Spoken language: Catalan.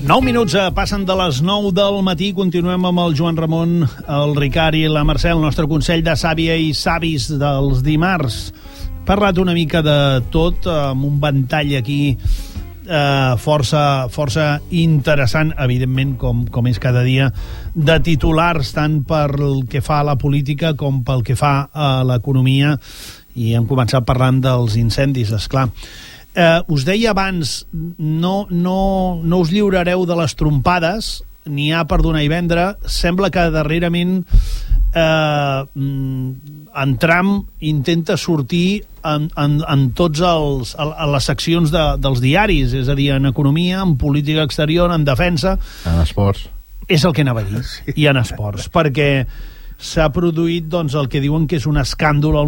9 minuts passen de les 9 del matí. Continuem amb el Joan Ramon, el Ricard i la Mercè, el nostre consell de sàvia i savis dels dimarts. Parlat una mica de tot, amb un ventall aquí força interessant, evidentment, com és cada dia, de titulars, tant pel que fa a la política com pel que fa a l'economia. I hem començat parlant dels incendis, esclar. Us deia abans, no us lliurareu de les trompades, n'hi ha per donar i vendre. Sembla que darrerament en Trump intenta sortir en tots les seccions dels diaris, és a dir, en economia, en política exterior, en defensa. En esports. És el que anava a dir, i en esports, perquè s'ha produït el que diuen que és un escàndol al